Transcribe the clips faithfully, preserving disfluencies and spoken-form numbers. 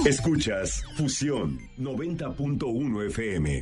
Escuchas Fusión noventa punto uno F M.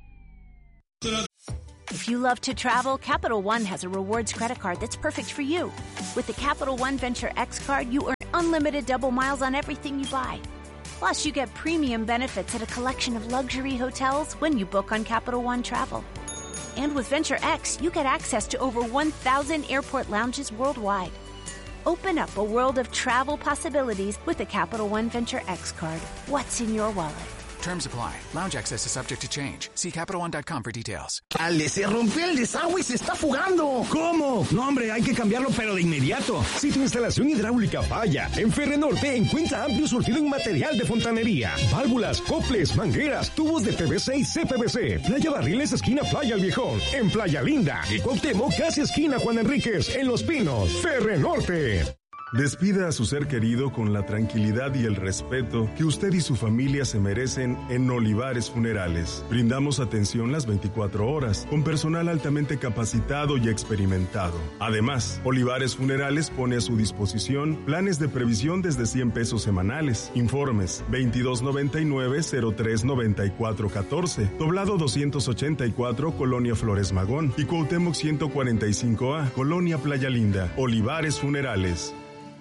If you love to travel, Capital One has a rewards credit card that's perfect for you. With the Capital One Venture X card, you earn unlimited double miles on everything you buy. Plus, you get premium benefits at a collection of luxury hotels when you book on Capital One Travel. And with Venture X, you get access to over one thousand airport lounges worldwide. Open up a world of travel possibilities with the Capital One Venture X card. What's in your wallet? Terms apply. Lounge access is subject to change. See Capital One dot com for details. Ale, se rompió el desagüe y se está fugando. ¿Cómo? No, hombre, hay que cambiarlo, pero de inmediato. Si tu instalación hidráulica falla, en Ferrenorte encuentra amplio surtido en material de fontanería. Válvulas, coples, mangueras, tubos de P V C y C P V C. Playa Barriles, esquina Playa El Viejón. En Playa Linda y Cuauhtémoc, casi esquina Juan Enríquez. En Los Pinos, Ferrenorte. Despida a su ser querido con la tranquilidad y el respeto que usted y su familia se merecen en Olivares Funerales. Brindamos atención las veinticuatro horas, con personal altamente capacitado y experimentado. Además, Olivares Funerales pone a su disposición planes de previsión desde cien pesos semanales. Informes veintidós noventa y nueve cero tres noventa y cuatro catorce, Doblado doscientos ochenta y cuatro, Colonia Flores Magón, y Cuauhtémoc ciento cuarenta y cinco A, Colonia Playa Linda. Olivares Funerales.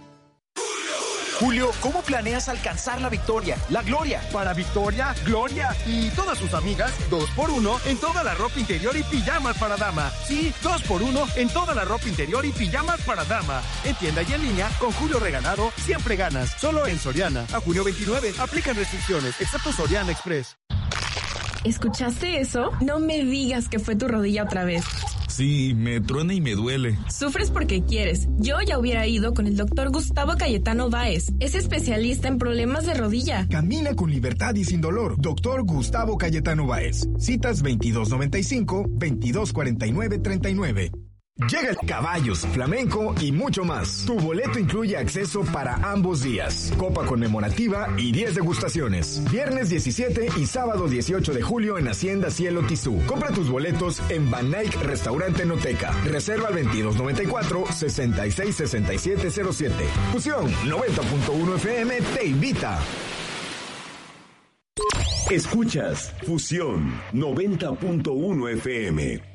Julio, ¿cómo planeas alcanzar la victoria, la gloria? Para Victoria, Gloria y todas sus amigas, dos por uno en toda la ropa interior y pijamas para dama. Sí, dos por uno en toda la ropa interior y pijamas para dama. En tienda y en línea, con Julio Regalado, siempre ganas. Solo en Soriana. A junio veintinueve, aplican restricciones, excepto Soriana Express. ¿Escuchaste eso? No me digas que fue tu rodilla otra vez. Sí, me truena y me duele. Sufres porque quieres. Yo ya hubiera ido con el doctor Gustavo Cayetano Báez. Es especialista en problemas de rodilla. Camina con libertad y sin dolor. Doctor Gustavo Cayetano Báez. Citas veintidós noventa y cinco, veintidós cuarenta y nueve, treinta y nueve. Llega el caballos, flamenco y mucho más. Tu boleto incluye acceso para ambos días. Copa conmemorativa y diez degustaciones. Viernes diecisiete y sábado dieciocho de julio en Hacienda Cielo Tizú. Compra tus boletos en Van Eyck Restaurante Noteca. Reserva al veintidós noventa y cuatro, sesenta y seis sesenta y siete cero siete. Fusión noventa punto uno F M te invita. Escuchas Fusión noventa punto uno F M.